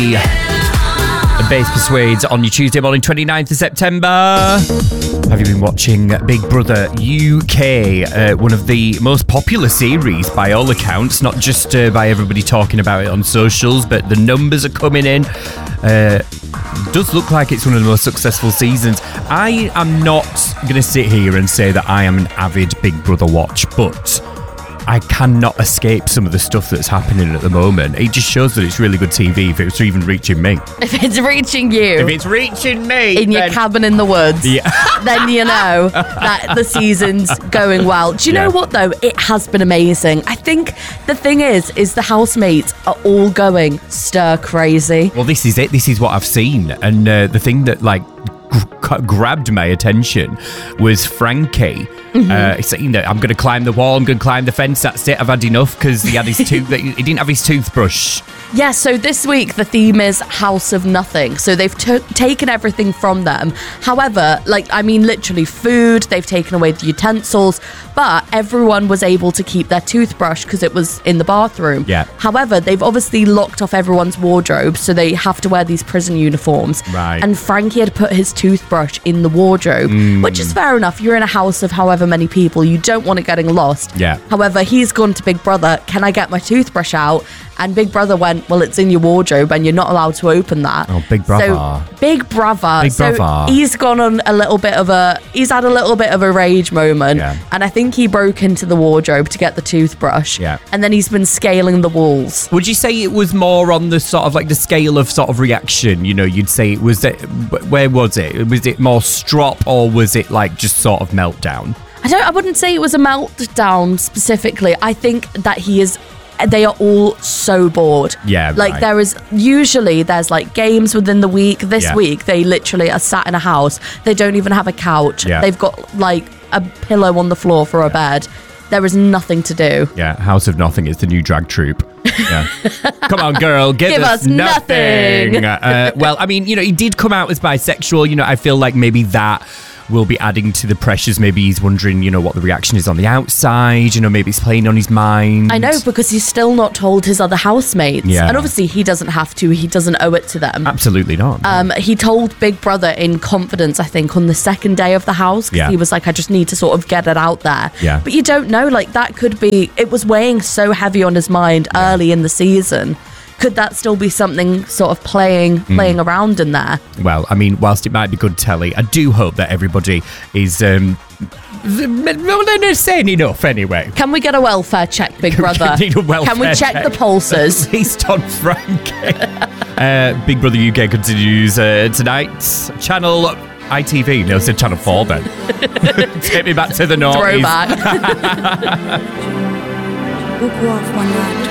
The Bass Persuades on your Tuesday morning, 29th of September. Have you been watching Big Brother UK? One of the most popular series by all accounts, not just by everybody talking about it on socials, but the numbers are coming in. Does look like it's one of the most successful seasons. I am not going to sit here and say that I am an avid Big Brother watch, but I cannot escape some of the stuff that's happening at the moment. It just shows that it's really good TV if it's even reaching me. If it's reaching you. If it's reaching me. In your cabin in the woods. Yeah. Then you know that the season's going well. Do you know what, though? It has been amazing. I think the thing is the housemates are all going stir crazy. Well, this is it. This is what I've seen. And the thing that, grabbed my attention was Frankie. He said, I'm going to climb the wall, I'm going to climb the fence, that's it, I've had enough, because he had his he didn't have his toothbrush. Yeah, so this week the theme is House of Nothing. So they've taken everything from them. However, literally food, they've taken away the utensils, but everyone was able to keep their toothbrush because it was in the bathroom. Yeah. However, they've obviously locked off everyone's wardrobe, so they have to wear these prison uniforms. Right. And Frankie had put his toothbrush in the wardrobe, which is fair enough. You're in a house of however many people, you don't want it getting lost. Yeah. However, he's gone to Big Brother, can I get my toothbrush out? And Big Brother went, well, it's in your wardrobe and you're not allowed to open that. Oh, Big Brother. So, Big Brother. Big Brother. So he's gone on he's had a little bit of a rage moment. Yeah. And I think he broke into the wardrobe to get the toothbrush. Yeah. And then he's been scaling the walls. Would you say it was more on the sort of the scale of sort of reaction? You'd say it was, where was it? Was it more strop or was it just sort of meltdown? I wouldn't say it was a meltdown specifically. I think that they are all so bored. Yeah, right. There's games within the week. This week, they literally are sat in a house. They don't even have a couch. Yeah. They've got a pillow on the floor for a bed. There is nothing to do. Yeah, House of Nothing is the new drag troupe. Yeah. Come on, girl, give us nothing. He did come out as bisexual. I feel like maybe that will be adding to the pressures. Maybe he's wondering, what the reaction is on the outside. Maybe it's playing on his mind. I know, because he's still not told his other housemates. Yeah. And obviously he doesn't have to. He doesn't owe it to them. Absolutely not. He told Big Brother in confidence, I think, on the second day of the house. Because he was like, I just need to sort of get it out there. Yeah. But you don't know. That could be... It was weighing so heavy on his mind early in the season. Could that still be something sort of playing around in there? Well, whilst it might be good telly, I do hope that everybody is saying enough anyway. Can we get a welfare check, Big Brother? Can we check the pulses? At least on Frankie. Big Brother UK continues tonight. Channel ITV. No, I said Channel 4 then. Take me back to the noughties. Throwback.